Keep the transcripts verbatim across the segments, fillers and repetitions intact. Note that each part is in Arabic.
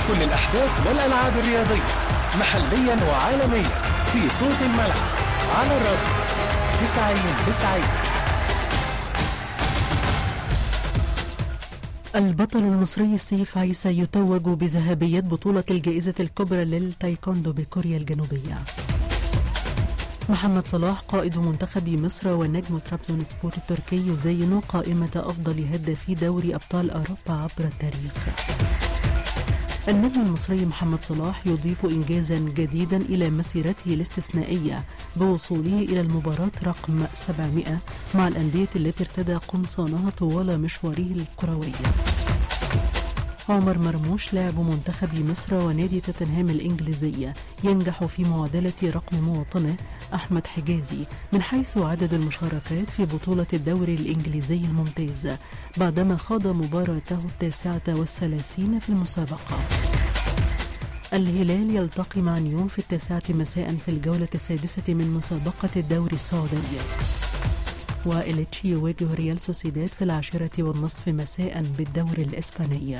كل الأحداث والألعاب الرياضية محليا وعالميا في صوت الملعب على الراديو تسعين تسعين. البطل المصري سيف عيسى يتوج بذهبية بطولة الجائزة الكبرى للتايكوندو بكوريا الجنوبية. محمد صلاح قائد منتخب مصر ونجم ترابزون سبور التركي يزين قائمة أفضل هدافي دوري أبطال أوروبا عبر التاريخ. النجم المصري محمد صلاح يضيف إنجازا جديدا إلى مسيرته الاستثنائية بوصوله إلى المباراة رقم سبعمائة مع الأندية التي ارتدى قمصانها طوال مشواره الكروي. عمر مرموش لاعب منتخب مصر ونادي توتنهام الإنجليزية ينجح في معادلة رقم مواطنه أحمد حجازي من حيث عدد المشاركات في بطولة الدوري الإنجليزي الممتاز بعدما خاض مباراته التاسعة والثلاثين في المسابقة. الهلال يلتقي مع نيوم في التاسعة مساء في الجولة السادسة من مسابقة الدوري السعودي. وإليتشي يواجه ريال سوسيداد في العاشرة والنصف مساء بالدوري الإسباني.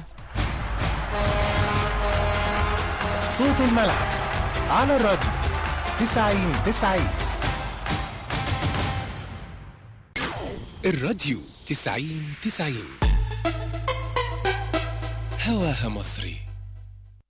صوت الملعب على الراديو تسعين تسعين. الراديو تسعين تسعين هواها مصري.